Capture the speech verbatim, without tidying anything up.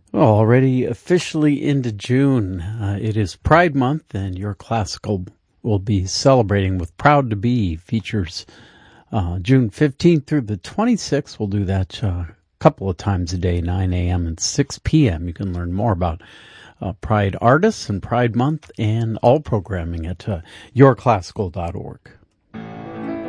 Well, already officially into June. Uh, it is Pride Month, and Your Classical will be celebrating with Proud to Be. Features uh, June fifteenth through the twenty-sixth. We'll do that uh, a couple of times a day, nine a.m. and six p.m. You can learn more about uh, Pride artists and Pride Month and all programming at uh, your classical dot org.